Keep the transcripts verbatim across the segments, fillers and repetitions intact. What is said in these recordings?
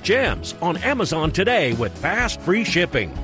gems on Amazon today with fast, free shipping.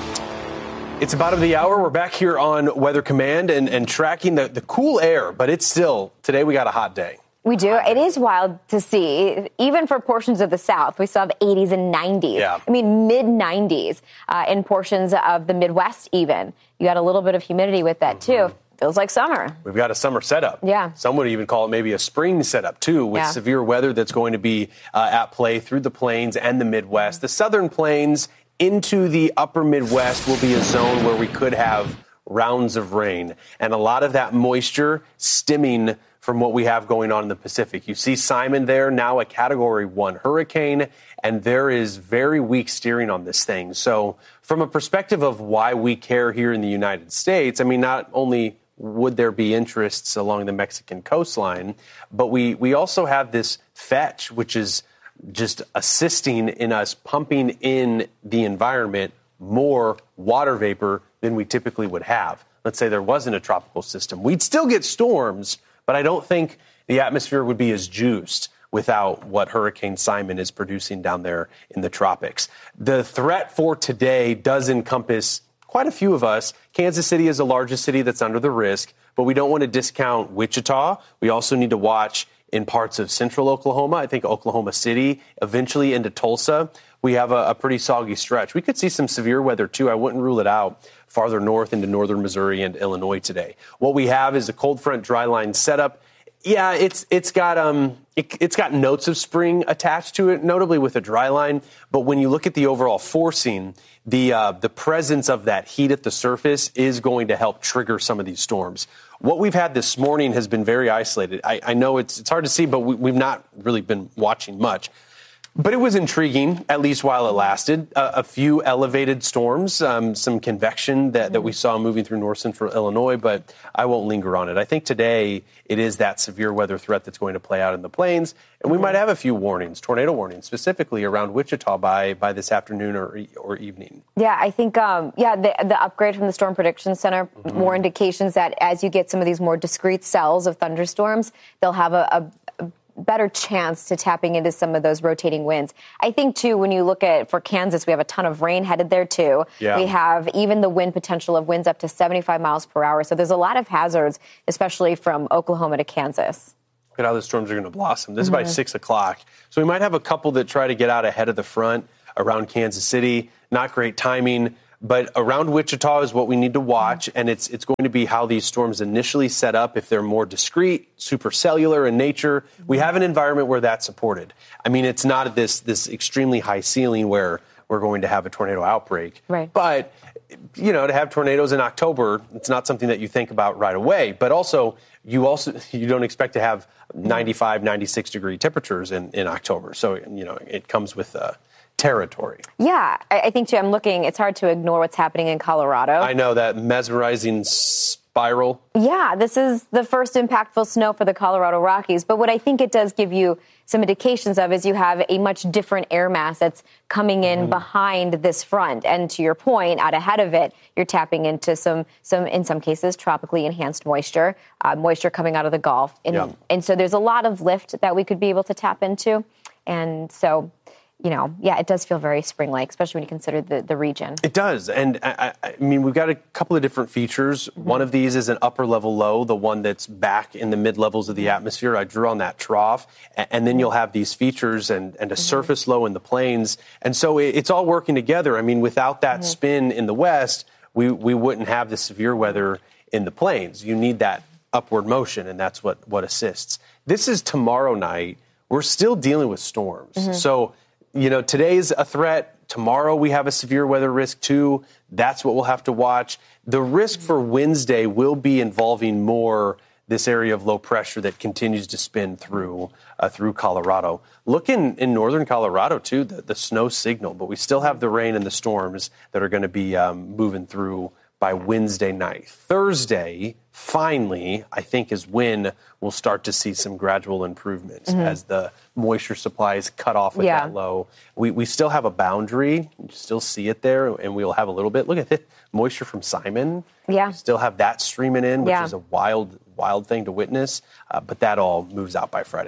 It's about of the hour. We're back here on Weather Command and, and tracking the, the cool air, but it's still, today we got a hot day. We do. It is wild to see, even for portions of the South. We still have eighties and nineties. Yeah. I mean, mid nineties uh, in portions of the Midwest even. You got a little bit of humidity with that, too. Mm-hmm. Feels like summer. We've got a summer setup. Yeah. Some would even call it maybe a spring setup, too, with yeah. severe weather that's going to be uh, at play through the plains and the Midwest. The southern plains into the upper Midwest will be a zone where we could have rounds of rain, and a lot of that moisture stemming from what we have going on in the Pacific. You see Simon there, now a Category one hurricane, and there is very weak steering on this thing. So from a perspective of why we care here in the United States, I mean, not only would there be interests along the Mexican coastline, but we, we also have this fetch, which is just assisting in us pumping in the environment more water vapor than we typically would have. Let's say there wasn't a tropical system. We'd still get storms, but I don't think the atmosphere would be as juiced without what Hurricane Simon is producing down there in the tropics. The threat for today does encompass quite a few of us. Kansas City is the largest city that's under the risk, but we don't want to discount Wichita. We also need to watch in parts of central Oklahoma, I think Oklahoma City, eventually into Tulsa. We have a, a pretty soggy stretch. We could see some severe weather, too. I wouldn't rule it out farther north into northern Missouri and Illinois today. What we have is a cold front dry line setup. Yeah, it's it's got um it, it's got notes of spring attached to it, notably with a dry line. But when you look at the overall forcing, the uh, the presence of that heat at the surface is going to help trigger some of these storms. What we've had this morning has been very isolated. I, I know it's it's hard to see, but we, we've not really been watching much. But it was intriguing, at least while it lasted. Uh, a few elevated storms, um, some convection that, that we saw moving through north central Illinois, but I won't linger on it. I think today it is that severe weather threat that's going to play out in the plains, and we might have a few warnings, tornado warnings, specifically around Wichita by by this afternoon or or evening. Yeah, I think, um, yeah, the, the upgrade from the Storm Prediction Center, mm-hmm. more indications that as you get some of these more discrete cells of thunderstorms, they'll have a, a better chance to tapping into some of those rotating winds. I think, too, when you look at, for Kansas, we have a ton of rain headed there, too. Yeah. We have even the wind potential of winds up to seventy-five miles per hour. So there's a lot of hazards, especially from Oklahoma to Kansas. Look at how the storms are going to blossom. This mm-hmm. is by six o'clock. So we might have a couple that try to get out ahead of the front around Kansas City. Not great timing. But around Wichita is what we need to watch, and it's it's going to be how these storms initially set up. If they're more discrete, supercellular in nature, we have an environment where that's supported. I mean, it's not this this extremely high ceiling where we're going to have a tornado outbreak. Right. But, you know, to have tornadoes in October, it's not something that you think about right away. But also, you also you don't expect to have ninety-five, ninety-six degree temperatures in, in October. So, you know, it comes with uh, territory. Yeah, I, I think, too, I'm looking, it's hard to ignore what's happening in Colorado. I know, that mesmerizing spiral. Yeah, this is the first impactful snow for the Colorado Rockies. But what I think it does give you some indications of is you have a much different air mass that's coming in mm. behind this front. And to your point, out ahead of it, you're tapping into some, some in some cases, tropically enhanced moisture, uh, moisture coming out of the Gulf. And, yeah. and so there's a lot of lift that we could be able to tap into. And so, you know, yeah, it does feel very spring-like, especially when you consider the, the region. It does. And, I, I mean, we've got a couple of different features. Mm-hmm. One of these is an upper-level low, the one that's back in the mid-levels of the atmosphere. I drew on that trough. And, and then you'll have these features and, and a mm-hmm. surface low in the plains. And so it, it's all working together. I mean, without that mm-hmm. spin in the west, we, we wouldn't have the severe weather in the plains. You need that upward motion, and that's what, what assists. This is tomorrow night. We're still dealing with storms. Mm-hmm. So, you know, today's a threat. Tomorrow we have a severe weather risk, too. That's what we'll have to watch. The risk for Wednesday will be involving more this area of low pressure that continues to spin through uh, through Colorado. Look in, in northern Colorado, too, the, the snow signal. But we still have the rain and the storms that are going to be um, moving through by Wednesday night. Thursday, finally, I think, is when we'll start to see some gradual improvements mm-hmm. as the moisture supply is cut off with yeah. that low. We we still have a boundary. You still see it there, and we'll have a little bit. Look at it. Moisture from Simon. Yeah. We still have that streaming in, which yeah. is a wild, wild thing to witness. Uh, but that all moves out by Friday night.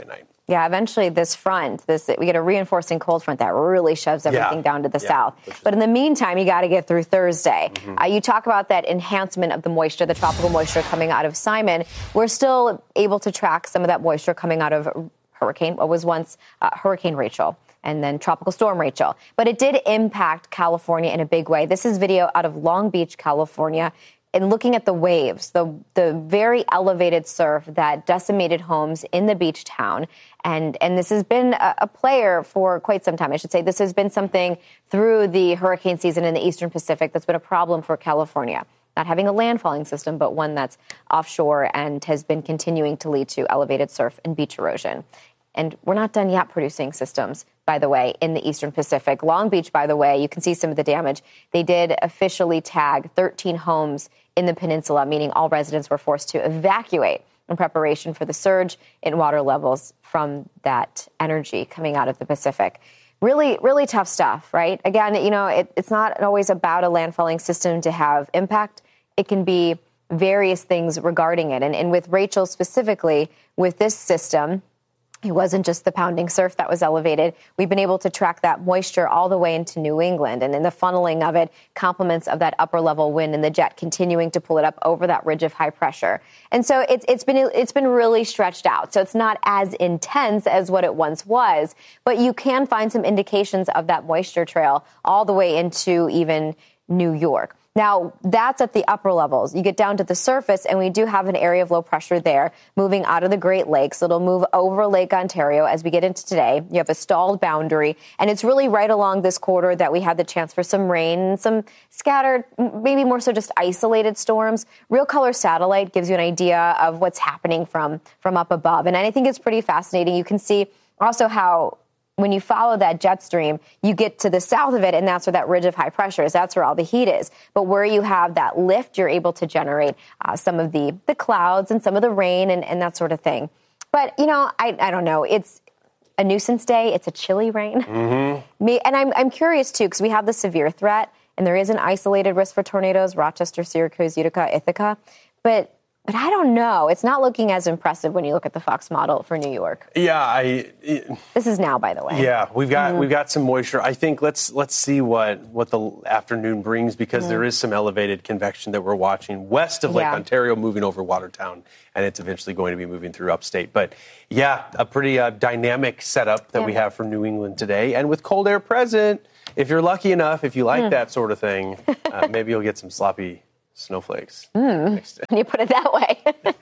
Yeah, eventually this front, this we get a reinforcing cold front that really shoves everything yeah. down to the yeah. south. But in the meantime, you got to get through Thursday. Mm-hmm. Uh, you talk about that enhancement of the moisture, the tropical moisture coming out of Simon. We're still able to track some of that moisture coming out of Hurricane, what was once uh, Hurricane Rachel, and then Tropical Storm Rachel. But it did impact California in a big way. This is video out of Long Beach, California. And looking at the waves, the the very elevated surf that decimated homes in the beach town. And and this has been a, a player for quite some time. I should say this has been something through the hurricane season in the Eastern Pacific that's been a problem for California. Not having a landfalling system, but one that's offshore and has been continuing to lead to elevated surf and beach erosion. And we're not done yet producing systems, by the way, in the Eastern Pacific. Long Beach, by the way, you can see some of the damage. They did officially tag thirteen homes in the peninsula, meaning all residents were forced to evacuate in preparation for the surge in water levels from that energy coming out of the Pacific. Really, really tough stuff, right? Again, you know, it, it's not always about a landfalling system to have impact. It can be various things regarding it. And, and with Rachel specifically, with this system, it wasn't just the pounding surf that was elevated. We've been able to track that moisture all the way into New England. And in the funneling of it, complements of that upper level wind and the jet continuing to pull it up over that ridge of high pressure. And so it's, it's been it's been really stretched out. So it's not as intense as what it once was. But you can find some indications of that moisture trail all the way into even New York. Now, that's at the upper levels. You get down to the surface, and we do have an area of low pressure there moving out of the Great Lakes. It'll move over Lake Ontario as we get into today. You have a stalled boundary, and it's really right along this corridor that we had the chance for some rain and some scattered, maybe more so just isolated storms. Real Color Satellite gives you an idea of what's happening from, from up above, and I think it's pretty fascinating. You can see also how when you follow that jet stream, you get to the south of it, and that's where that ridge of high pressure is. That's where all the heat is. But where you have that lift, you're able to generate uh, some of the, the clouds and some of the rain and, and that sort of thing. But, you know, I, I don't know. It's a nuisance day. It's a chilly rain. Mm-hmm. Me, and I'm, I'm curious, too, because we have the severe threat, and there is an isolated risk for tornadoes, Rochester, Syracuse, Utica, Ithaca. But But I don't know. It's not looking as impressive when you look at the Fox model for New York. Yeah, I. It, this is now, by the way. Yeah, we've got mm-hmm. we've got some moisture. I think let's let's see what what the afternoon brings because mm-hmm. there is some elevated convection that we're watching west of Lake yeah. Ontario, moving over Watertown, and it's eventually going to be moving through upstate. But yeah, a pretty uh, dynamic setup that yeah. we have for New England today, and with cold air present. If you're lucky enough, if you like mm. that sort of thing, uh, maybe you'll get some sloppy snowflakes. Mm. When you put it that way.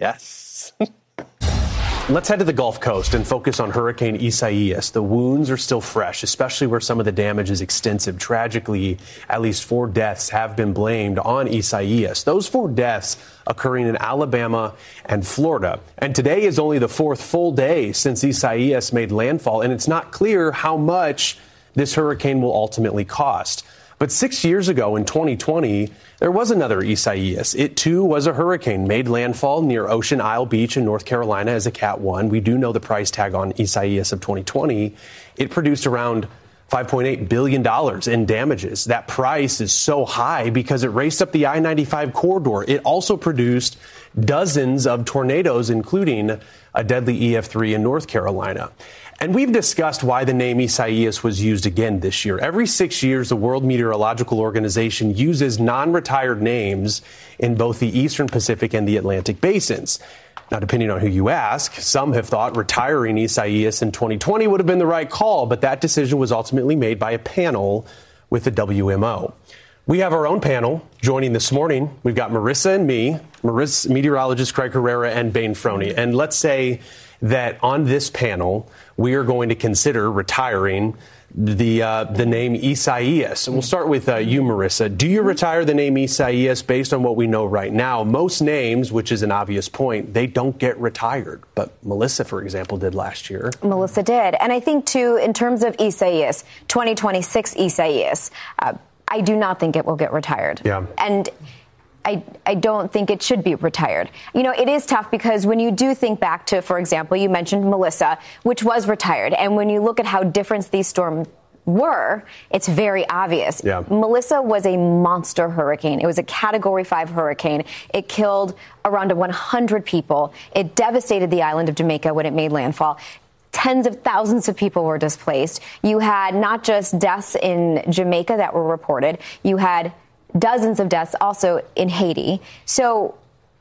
Yes. Let's head to the Gulf Coast and focus on Hurricane Isaias. The wounds are still fresh, especially where some of the damage is extensive. Tragically, at least four deaths have been blamed on Isaias. Those four deaths occurring in Alabama and Florida. And today is only the fourth full day since Isaias made landfall, and it's not clear how much this hurricane will ultimately cost. But six years ago in twenty twenty, there was another Isaias. It, too, was a hurricane, made landfall near Ocean Isle Beach in North Carolina as a Cat one. We do know the price tag on Isaias of twenty twenty. It produced around five point eight billion dollars in damages. That price is so high because it raced up the I ninety-five corridor. It also produced dozens of tornadoes, including a deadly E F three in North Carolina. And we've discussed why the name Isaias was used again this year. Every six years, the World Meteorological Organization uses non-retired names in both the Eastern Pacific and the Atlantic basins. Now, depending on who you ask, some have thought retiring Isaias in twenty twenty would have been the right call, but that decision was ultimately made by a panel with the W M O. We have our own panel joining this morning. We've got Marissa and me, Marissa, meteorologist Craig Herrera and Bane Frohney. And let's say that on this panel, we are going to consider retiring the uh, the name Isaias. We'll start with uh, you, Marissa. Do you retire the name Isaias based on what we know right now? Most names, which is an obvious point, they don't get retired. But Melissa, for example, did last year. Melissa did. And I think, too, in terms of Isaias, twenty twenty-six Isaias, uh, I do not think it will get retired. Yeah. And I, I don't think it should be retired. You know, it is tough because when you do think back to, for example, you mentioned Melissa, which was retired. And when you look at how different these storms were, it's very obvious. Yeah. Melissa was a monster hurricane. It was a Category five hurricane. It killed around one hundred people. It devastated the island of Jamaica when it made landfall. tens of thousands of people were displaced. You had not just deaths in Jamaica that were reported, you had dozens of deaths also in Haiti. So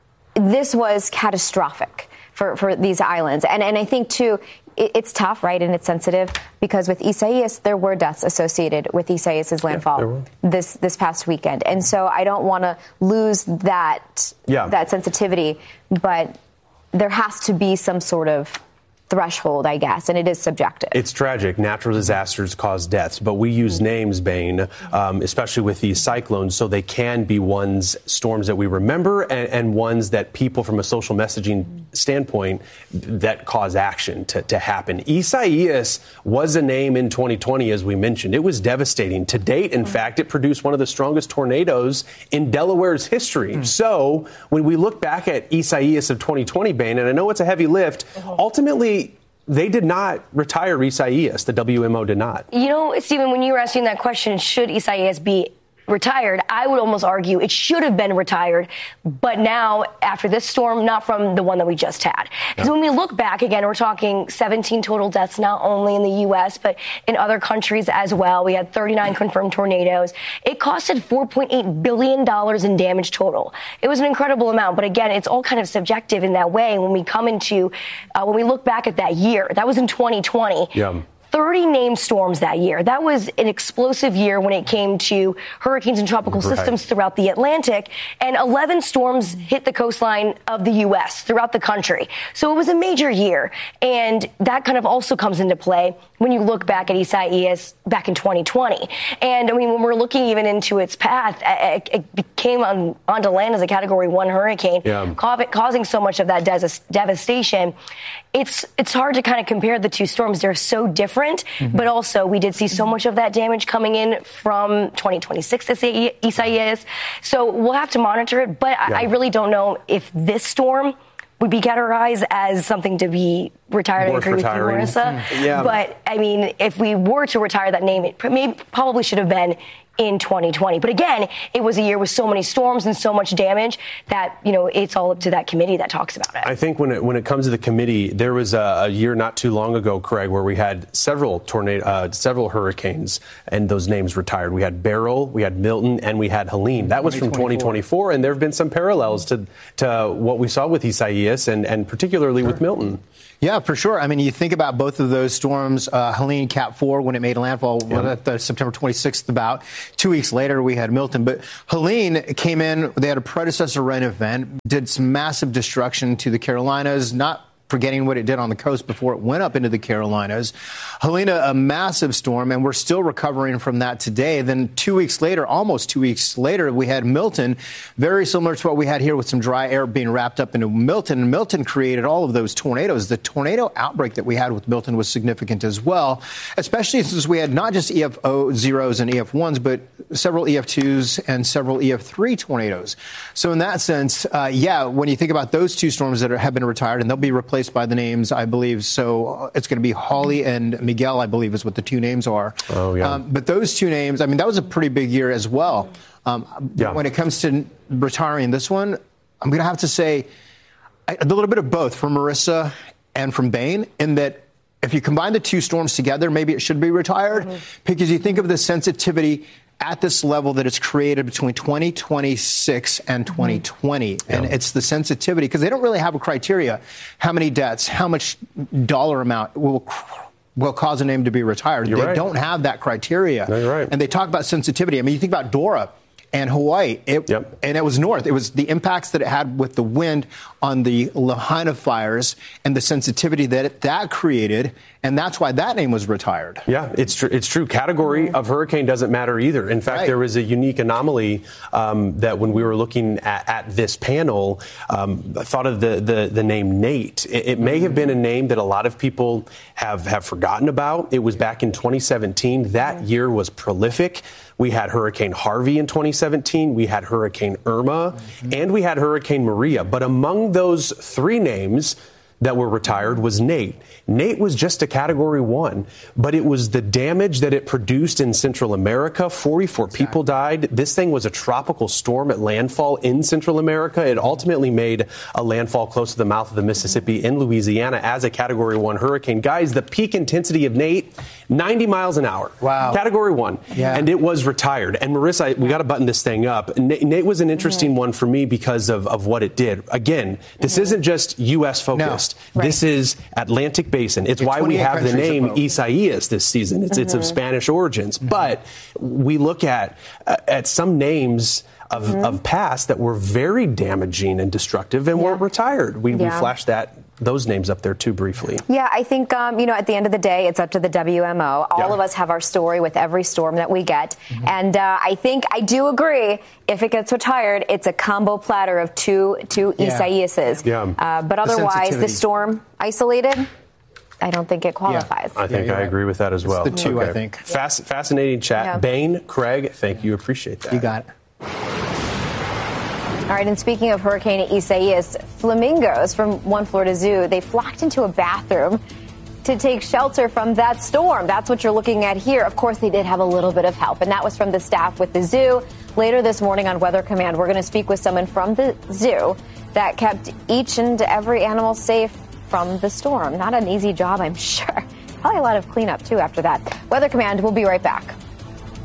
this was catastrophic for, for these islands. And, and I think, too, it, it's tough, right, and it's sensitive, because with Isaias, there were deaths associated with Isaias's landfall yeah, this this past weekend. And so I don't want to lose that yeah. that sensitivity, but there has to be some sort of threshold, I guess, and it is subjective. It's tragic. Natural disasters cause deaths, but we use names, Bain, um, especially with these cyclones, so they can be ones, storms that we remember, and, and ones that people from a social messaging standpoint that cause action to, to happen. Isaias was a name in twenty twenty, as we mentioned. It was devastating. To date, in fact, it produced one of the strongest tornadoes in Delaware's history. Mm. So when we look back at Isaias of twenty twenty, Bain, and I know it's a heavy lift, uh-huh. ultimately, they did not retire Isaias. The W M O did not. You know, Stephen, when you were asking that question, should Isaias be retired, I would almost argue it should have been retired, but now, after this storm, not from the one that we just had. Because yeah. when we look back, again, we're talking seventeen total deaths, not only in the U S, but in other countries as well. We had thirty-nine confirmed tornadoes. It costed four point eight billion dollars in damage total. It was an incredible amount, but again, it's all kind of subjective in that way. When we come into, uh, when we look back at that year, that was in twenty twenty. Yeah. thirty named storms that year. That was an explosive year when it came to hurricanes and tropical right. systems throughout the Atlantic, and eleven storms hit the coastline of the U S throughout the country. So it was a major year, and that kind of also comes into play when you look back at Isaias back in twenty twenty. And I mean, when we're looking even into its path, it came on onto land as a Category One hurricane, yeah. causing so much of that des- devastation. It's it's hard to kind of compare the two storms. They're so different, mm-hmm. but also we did see so much of that damage coming in from twenty twenty-six to Isaias. So we'll have to monitor it, but yeah. I, I really don't know if this storm would be categorized as something to be retired. I agree retiring. with you, Marissa. Mm-hmm. Yeah. But, I mean, if we were to retire that name, it maybe, probably should have been in twenty twenty. But again, it was a year with so many storms and so much damage that, you know, it's all up to that committee that talks about it. I think when it, when it comes to the committee, there was a, a year not too long ago, Craig, where we had several tornado, uh, several hurricanes and those names retired. We had Beryl, we had Milton, and we had Helene. That was from twenty twenty-four, and there have been some parallels to, to what we saw with Isaias and, and particularly sure. with Milton. Yeah, for sure. I mean, you think about both of those storms, uh, Helene, Cat four, when it made landfall yeah. at the September twenty-sixth about. Two weeks later, we had Milton. But Helene came in, they had a predecessor rain event, did some massive destruction to the Carolinas, not forgetting what it did on the coast before it went up into the Carolinas. Helene, a massive storm, and we're still recovering from that today. Then two weeks later, almost two weeks later, we had Milton, very similar to what we had here with some dry air being wrapped up into Milton. Milton created all of those tornadoes. The tornado outbreak that we had with Milton was significant as well, especially since we had not just E F zeros and E F ones, but several E F twos and several E F three tornadoes. So in that sense, uh, yeah, when you think about those two storms that are, have been retired, and they'll be replaced by the names, I believe. So it's going to be Holly and Miguel, I believe, is what the two names are. Oh, yeah. Um, but those two names, I mean, that was a pretty big year as well. Um, yeah. When it comes to retiring this one, I'm going to have to say a little bit of both from Marissa and from Bain, in that if you combine the two storms together, maybe it should be retired, mm-hmm. because you think of the sensitivity at this level that it's created between twenty twenty-six and twenty twenty. Mm-hmm. And yeah. it's the sensitivity, because they don't really have a criteria. How many deaths, how much dollar amount will will cause a name to be retired. You're they right. don't have that criteria. No, you're right. And they talk about sensitivity. I mean, you think about Dora and Hawaii, it, yep. and it was north. It was the impacts that it had with the wind on the Lahaina fires and the sensitivity that it, that created, and that's why that name was retired. Yeah, it's true. It's true. Category of hurricane doesn't matter either. In fact, right. there was a unique anomaly um, that when we were looking at, at this panel, um, I thought of the, the, the name Nate. It, it may have been a name that a lot of people have, have forgotten about. It was back in twenty seventeen. That year was prolific. We had Hurricane Harvey in twenty seventeen, we had Hurricane Irma, mm-hmm. and we had Hurricane Maria. But among those three names, that were retired was Nate. Nate was just a category one, but it was the damage that it produced in Central America. forty-four exactly. people died. This thing was a tropical storm at landfall in Central America. It ultimately made a landfall close to the mouth of the Mississippi in Louisiana as a category one hurricane. Guys, the peak intensity of Nate, ninety miles an hour. Wow. Category one. Yeah. And it was retired. And Marissa, we got to button this thing up. Nate, Nate was an interesting mm-hmm. one for me because of, of what it did. Again, this mm-hmm. isn't just U S focused. No. Right. This is Atlantic Basin. It's why we have the name Isaias this season. It's, mm-hmm. it's of Spanish origins. Mm-hmm. But we look at uh, at some names of, mm-hmm. of past that were very damaging and destructive and yeah. weren't retired. We, yeah. we flashed that those names up there too briefly. Yeah, I think, um, you know, at the end of the day, it's up to the W M O. All yeah. of us have our story with every storm that we get. Mm-hmm. And uh, I think I do agree, if it gets retired, it's a combo platter of two, two yeah. Isaiases. Yeah. Uh, but otherwise, the, the storm isolated, I don't think it qualifies. Yeah. I think yeah, I right. agree with that as well. It's the two, okay. I think. Fas- fascinating chat. Yeah. Bain, Craig, thank you. Appreciate that. You got it. All right, and speaking of Hurricane Isaias, flamingos from One Florida Zoo, they flocked into a bathroom to take shelter from that storm. That's what you're looking at here. Of course, they did have a little bit of help, and that was from the staff with the zoo. Later this morning on Weather Command, we're going to speak with someone from the zoo that kept each and every animal safe from the storm. Not an easy job, I'm sure. Probably a lot of cleanup, too, after that. Weather Command, we'll be right back.